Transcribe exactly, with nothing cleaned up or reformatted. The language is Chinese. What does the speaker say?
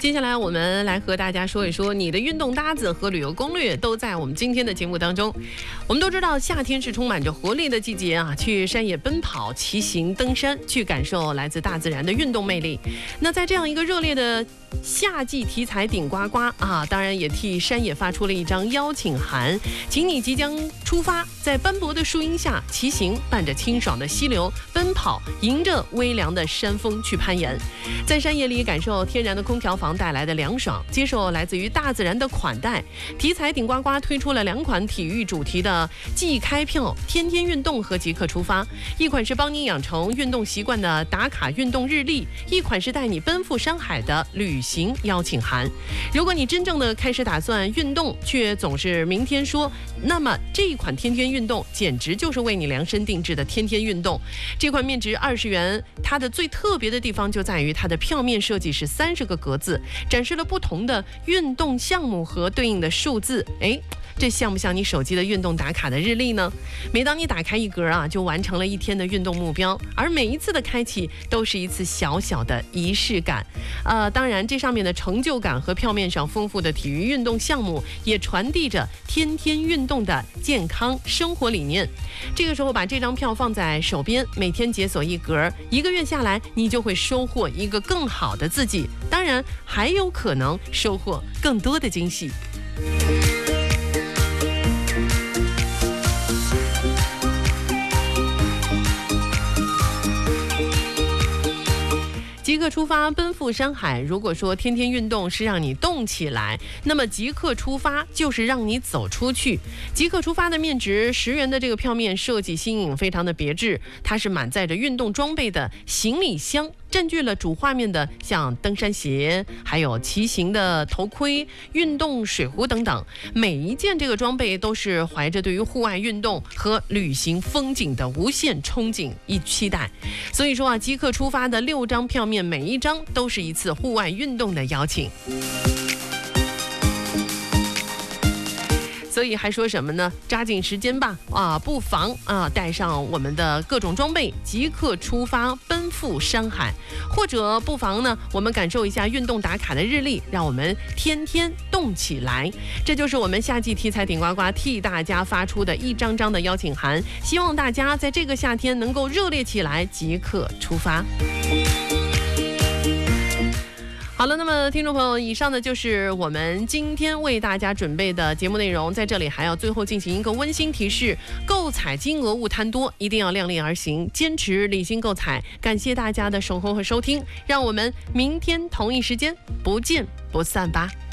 接下来我们来和大家说一说你的运动搭子和旅游攻略都在我们今天的节目当中。我们都知道夏天是充满着活力的季节啊，去山野奔跑、骑行、登山，去感受来自大自然的运动魅力。那在这样一个热烈的夏季题材顶呱呱啊，当然也替山野发出了一张邀请函，请你即将出发，在斑驳的树荫下骑行，伴着清爽的溪流奔跑，迎着微凉的山风去攀岩，在山野里感受天然的空调房带来的凉爽，接受来自于大自然的款待。题材顶呱呱推出了两款体育主题的季开票天天运动和即刻出发，一款是帮你养成运动习惯的打卡运动日历，一款是带你奔赴山海的旅行邀请函。如果你真正的开始打算运动，却总是明天说，那么这一款天天运动简直就是为你量身定制的天天运动。这款面值二十元，它的最特别的地方就在于它的票面设计是三十个格子，展示了不同的运动项目和对应的数字。哎，这像不像你手机的运动打卡的日历呢？每当你打开一格啊，就完成了一天的运动目标，而每一次的开启都是一次小小的仪式感。呃，当然，这上面的成就感和票面上丰富的体育运动项目，也传递着天天运动的健康生活理念。这个时候把这张票放在手边，每天解锁一格，一个月下来，你就会收获一个更好的自己。当然，还有可能收获更多的惊喜。即刻出发，奔赴山海。如果说天天运动是让你动起来，那么即刻出发就是让你走出去。即刻出发的面值十元的这个票面设计新颖，非常的别致。它是满载着运动装备的行李箱，占据了主画面的像登山鞋，还有骑行的头盔、运动水壶等等。每一件这个装备都是怀着对于户外运动和旅行风景的无限憧憬与期待。所以说啊，即刻出发的六张票面，每一张都是一次户外运动的邀请。所以还说什么呢？抓紧时间吧！啊，不妨啊带上我们的各种装备，即刻出发，奔赴山海。或者不妨呢，我们感受一下运动打卡的日历，让我们天天动起来。这就是我们夏季题材顶呱呱替大家发出的一张张的邀请函，希望大家在这个夏天能够热烈起来，即刻出发。好了，那么听众朋友，以上呢就是我们今天为大家准备的节目内容。在这里还要最后进行一个温馨提示：购彩金额勿贪多，一定要量力而行，坚持理性购彩。感谢大家的守候和收听，让我们明天同一时间不见不散吧。